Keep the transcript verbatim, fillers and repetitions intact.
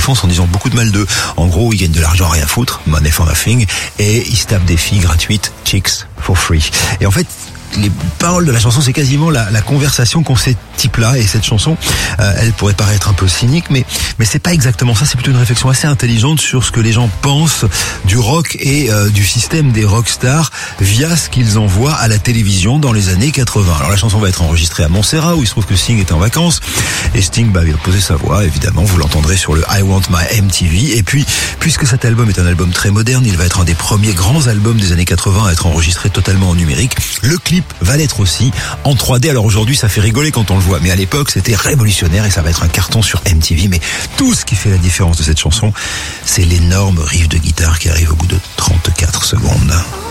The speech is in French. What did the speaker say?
défense en disant beaucoup de mal d'eux. En gros, ils gagnent de l'argent à rien foutre, money for nothing, et ils se tapent des filles gratuites, chicks for free. Et en fait, les paroles de la chanson, c'est quasiment la, la conversation qu'ont ces types-là. Et cette chanson, euh, elle pourrait paraître un peu cynique, mais mais c'est pas exactement ça. C'est plutôt une réflexion assez intelligente sur ce que les gens pensent du rock et euh, du système des rockstars via ce qu'ils envoient à la télévision dans les années quatre-vingts. Alors la chanson va être enregistrée à Montserrat, où il se trouve que Sting était en vacances, et Sting bah, vient poser sa voix. Évidemment, vous l'entendrez sur le I Want My M T V. Et puis, puisque cet album est un album très moderne, il va être un des premiers grands albums des années quatre-vingts à être enregistré totalement en numérique. Le clip va l'être aussi en trois D. Alors aujourd'hui, ça fait rigoler quand on le voit, mais à l'époque, c'était révolutionnaire et ça va être un carton sur M T V. Mais tout ce qui fait la différence de cette chanson, c'est l'énorme riff de guitare qui arrive au bout de trente-quatre secondes.